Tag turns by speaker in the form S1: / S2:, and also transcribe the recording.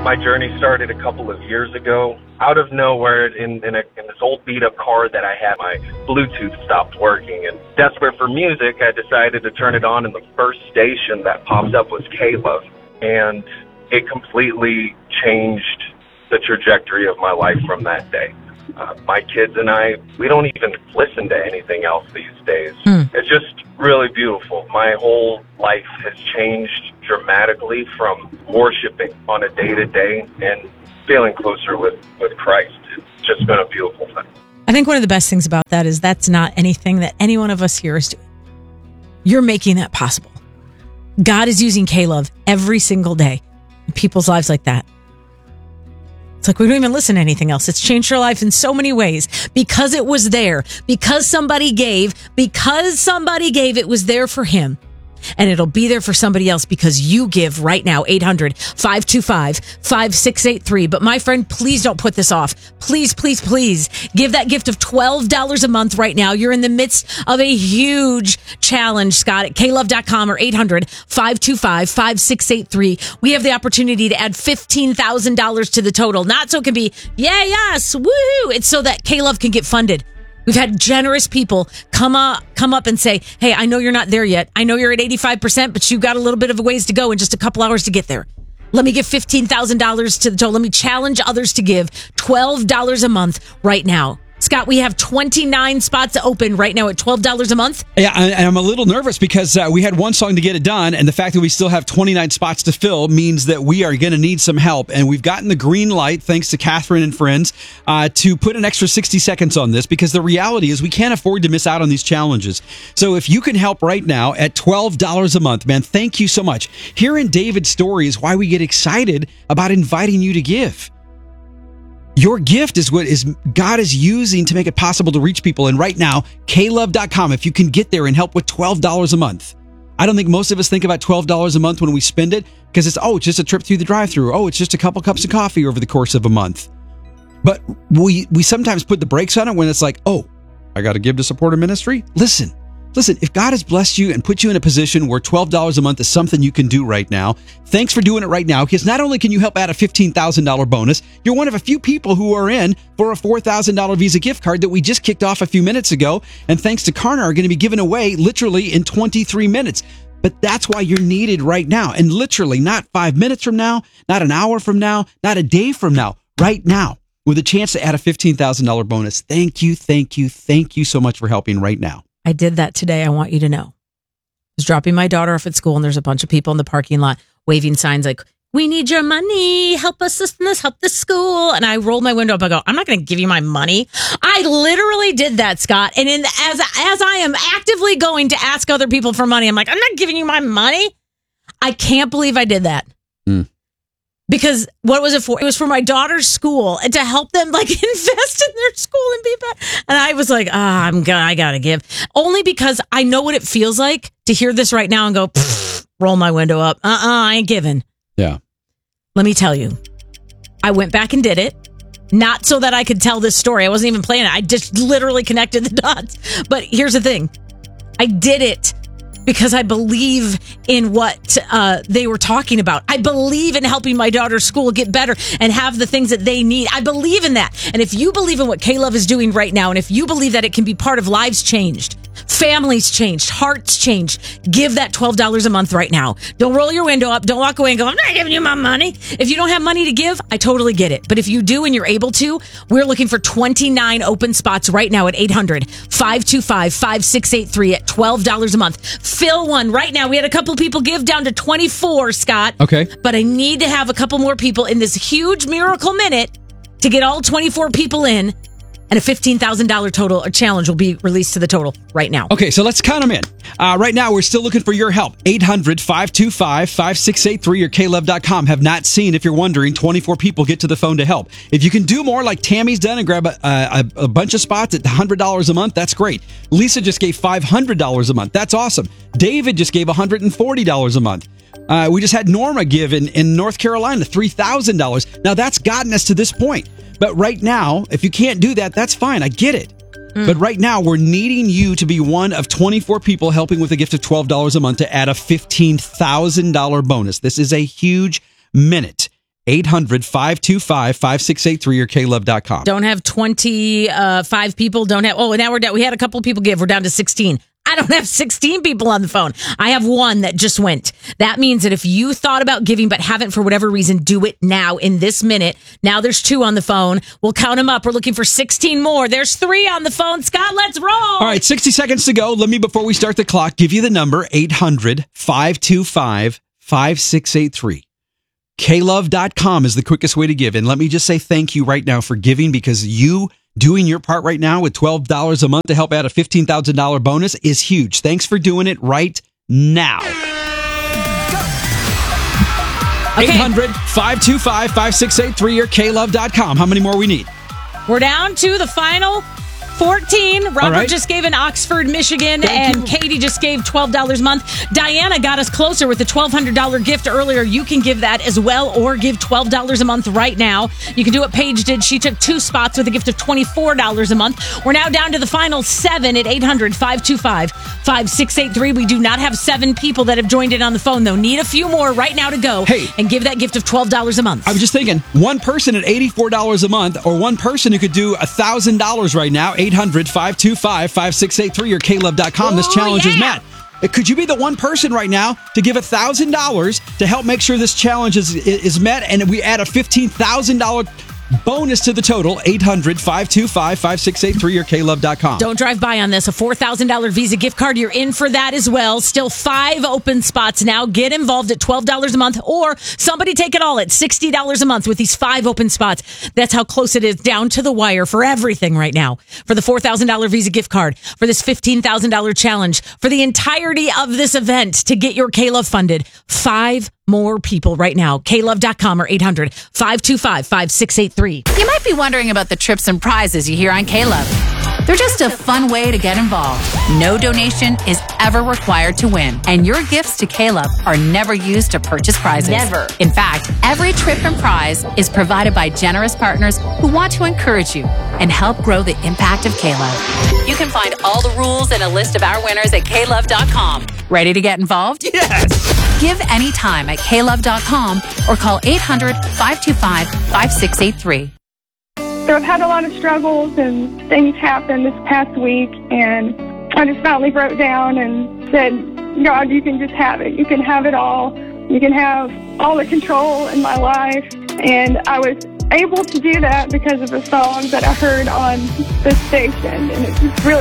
S1: My journey started a couple of years ago. Out of nowhere, in this old beat-up car that I had, my Bluetooth stopped working. And desperate for music, I decided to turn it on, and the first station that popped up was K-Love. And it completely changed the trajectory of my life from that day. My kids and I, we don't even listen to anything else these days. It's just really beautiful. My whole life has changed dramatically from worshiping on a day-to-day and feeling closer with Christ. It's just been a beautiful thing.
S2: I think one of the best things about that is that's not anything that any one of us here is doing. You're making that possible. God is using K-Love every single day in people's lives like that. It's like we don't even listen to anything else. It's changed our life in so many ways because it was there, because somebody gave, it was there for him. And it'll be there for somebody else because you give right now, 800-525-5683. But my friend, please don't put this off. Please, please, please give that gift of $12 a month right now. You're in the midst of a huge challenge, Scott, at klove.com or 800-525-5683. We have the opportunity to add $15,000 to the total. Not so it can be, yes, woohoo. It's so that K-Love can get funded. We've had generous people come up and say, hey, I know you're not there yet. I know you're at 85%, but you've got a little bit of a ways to go and just a couple hours to get there. Let me give $15,000 to the total. Let me challenge others to give $12 a month right now. Scott, we have 29 spots open right now at $12 a month.
S3: Yeah, and I'm a little nervous because we had one song to get it done, and the fact that we still have 29 spots to fill means that we are going to need some help. And we've gotten the green light, thanks to Catherine and friends, to put an extra 60 seconds on this, because the reality is we can't afford to miss out on these challenges. So if you can help right now at $12 a month, man, thank you so much. Hearing David's story is why we get excited about inviting you to give. Your gift is what God is using to make it possible to reach people. And right now, klove.com, if you can get there and help with $12 a month. I don't think most of us think about $12 a month when we spend it because it's just a trip through the drive-thru. Oh, it's just a couple cups of coffee over the course of a month. But we sometimes put the brakes on it when it's like, oh, I got to give to support a ministry? Listen, if God has blessed you and put you in a position where $12 a month is something you can do right now, thanks for doing it right now, because not only can you help add a $15,000 bonus, you're one of a few people who are in for a $4,000 Visa gift card that we just kicked off a few minutes ago, and thanks to Karna, are going to be given away literally in 23 minutes. But that's why you're needed right now, and literally not 5 minutes from now, not an hour from now, not a day from now, right now, with a chance to add a $15,000 bonus. Thank you so much for helping right now.
S2: I did that today. I want you to know. I was dropping my daughter off at school, and there's a bunch of people in the parking lot waving signs like, we need your money. Help us, help the school. And I rolled my window up. I go, I'm not going to give you my money. I literally did that, Scott. And as I am actively going to ask other people for money, I'm like, I'm not giving you my money. I can't believe I did that. Because what was it for? It was for my daughter's school and to help them invest in their school and be better. And I was like, I gotta give. Only because I know what it feels like to hear this right now and go, roll my window up. I ain't giving.
S3: Yeah.
S2: Let me tell you, I went back and did it. Not so that I could tell this story. I wasn't even planning it. I just literally connected the dots. But here's the thing. I did it because I believe in what they were talking about. I believe in helping my daughter's school get better and have the things that they need. I believe in that. And if you believe in what K-Love is doing right now, and if you believe that it can be part of lives changed, families changed, hearts changed, give that $12 a month right now. Don't roll your window up. Don't walk away and go, I'm not giving you my money. If you don't have money to give, I totally get it. But if you do and you're able to, we're looking for 29 open spots right now at 800-525-5683 at $12 a month. Fill one right now. We had a couple people give down to 24, Scott.
S3: Okay.
S2: But I need to have a couple more people in this huge miracle minute to get all 24 people in. And a $15,000 total challenge will be released to the total right now.
S3: Okay, so let's count them in. Right now, we're still looking for your help. 800-525-5683 or klove.com. Have not seen, if you're wondering, 24 people get to the phone to help. If you can do more like Tammy's done and grab a bunch of spots at $100 a month, that's great. Lisa just gave $500 a month. That's awesome. David just gave $140 a month. We just had Norma give in North Carolina $3,000. Now, that's gotten us to this point. But right now, if you can't do that, that's fine. I get it. But right now, we're needing you to be one of 24 people helping with a gift of $12 a month to add a $15,000 bonus. This is a huge minute. 800-525-5683 or klove.com.
S2: Don't have 25 people. Don't have. Oh, now we're down. We had a couple of people give. We're down to 16. I don't have 16 people on the phone. I have one that just went. That means that if you thought about giving but haven't for whatever reason, do it now in this minute. Now there's 2 on the phone. We'll count them up. We're looking for 16 more. There's 3 on the phone. Scott, let's roll.
S3: All right, 60 seconds to go. Let me, before we start the clock, give you the number 800-525-5683. klove.com is the quickest way to give. And let me just say thank you right now for giving, because you doing your part right now with $12 a month to help out a $15,000 bonus is huge. Thanks for doing it right now.
S2: Okay.
S3: 800-525-5683 or klove.com. How many more we need?
S2: We're down to the final 14. Robert just gave an Oxford, Michigan, and Katie just gave $12 a month. Diana got us closer with the $1,200 gift earlier. You can give that as well, or give $12 a month right now. You can do what Paige did. She took 2 spots with a gift of $24 a month. We're now down to the final 7 at 800-525-5683. We do not have 7 people that have joined in on the phone, though. Need a few more right now to go and give that gift of $12 a month.
S3: I was just thinking, one person at $84 a month, or one person who could do $1,000 right now, 800-525-5683 or klove.com. This challenge is met. Could you be the one person right now to give $1,000 to help make sure this challenge is met, and we add a $15,000 bonus to the total? 800-525-5683 or klove.com.
S2: Don't drive by on this. A $4,000 Visa gift card. You're in for that as well. Still 5 open spots now. Get involved at $12 a month, or somebody take it all at $60 a month with these 5 open spots. That's how close it is, down to the wire for everything right now. For the $4,000 Visa gift card, for this $15,000 challenge, for the entirety of this event to get your K-Love funded. 5 more people right now. klove.com or 800-525-5683.
S4: You might be wondering about the trips and prizes you hear on K-Love. They're just a fun way to get involved. No donation is ever required to win, and your gifts to K-Love are never used to purchase prizes.
S2: Never.
S4: In fact, every trip and prize is provided by generous partners who want to encourage you and help grow the impact of K-Love. You can find all the rules and a list of our winners at klove.com. Ready to get involved?
S3: Yes!
S4: Give anytime at klove.com or call 800-525-5683.
S5: So I've had a lot of struggles and things happened this past week, and I just finally broke down and said, God, you can just have it. You can have it all. You can have all the control in my life. And I was able to do that because of a song that I heard on the station, and it just really